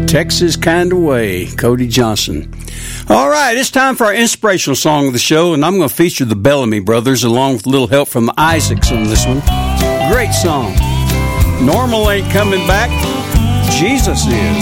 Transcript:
Texas kind of way, Cody Johnson. All right, it's time for our inspirational song of the show, and I'm going to feature the Bellamy Brothers along with a little help from the Isaacs on this one. Great song. Normal ain't coming back. Jesus is.